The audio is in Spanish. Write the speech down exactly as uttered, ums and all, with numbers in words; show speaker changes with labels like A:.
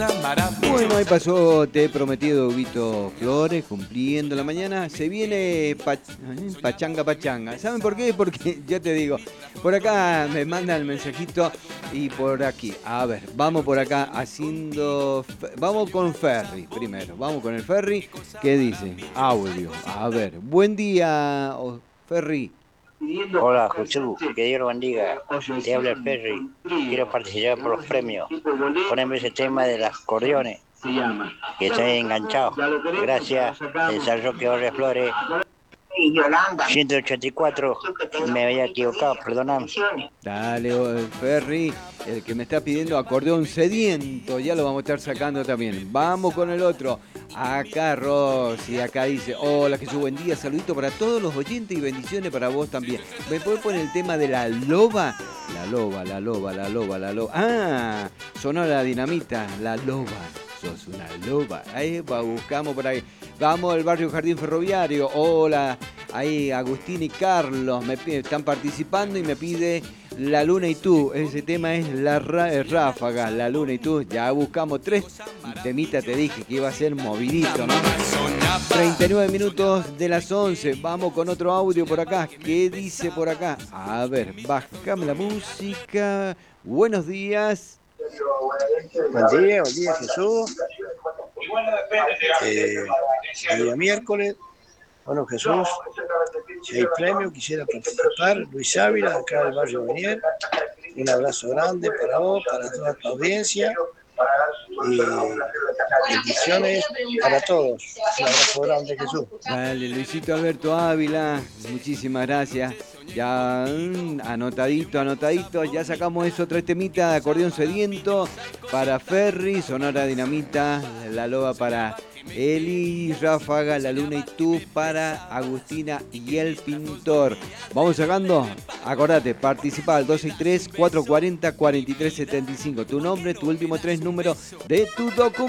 A: Bueno, ahí pasó, te he prometido Vito Flores, cumpliendo la mañana. Se viene pach- eh, pachanga, pachanga. ¿Saben por qué? Porque ya te digo, por acá me mandan el mensajito y por aquí. A ver, vamos por acá haciendo... fe- Vamos con Ferry primero. Vamos con el Ferry. ¿Qué dice? Audio. A ver, buen día, oh, Ferry.
B: Hola Jesús, que Dios lo bendiga. Te habla el Ferry. Quiero participar por los premios. Poneme ese tema de las acordeones, que estoy enganchado. Gracias. El San Roque Barrio Flores. ciento ochenta y cuatro. Me había equivocado, perdóname.
A: Dale, oh, Ferry, el que me está pidiendo acordeón sediento, ya lo vamos a estar sacando también. Vamos con el otro. Acá Rosy, acá dice, hola Jesús, buen día, saludito para todos los oyentes y bendiciones para vos también. ¿Me podés poner el tema de la loba? La loba, la loba, la loba, la loba. Ah, sonó la dinamita, la loba. Sos una loba. Ahí va, buscamos por ahí. Vamos al barrio Jardín Ferroviario. Hola, ahí Agustín y Carlos me pide- están participando y me pide La Luna y tú. Ese tema es la ra- eh, ráfaga, La Luna y tú. Ya buscamos tres temitas, te dije que iba a ser movidito, ¿no? treinta y nueve minutos de las once. Vamos con otro audio por acá. ¿Qué dice por acá? A ver, bájame la música. Buenos días.
C: Buen día, buen día Jesús. Eh, día miércoles. Bueno Jesús, si hay premio, quisiera participar. Luis Ávila, acá del barrio Benier. Un abrazo grande para vos, para toda tu audiencia. Y bendiciones para todos. Un abrazo grande Jesús.
A: Dale, Luisito Alberto Ávila, muchísimas gracias. Ya mm, anotadito, anotadito, ya sacamos eso, tres temitas de acordeón sediento para Ferry, Sonora Dinamita, La Loba para Eli, Ráfaga, La Luna y tú para Agustina y el Pintor. Vamos sacando, acordate, participa al dos seis tres, cuatro cuatro cero, cuatro tres siete cinco. Tu nombre, tu último tres números de tu documento.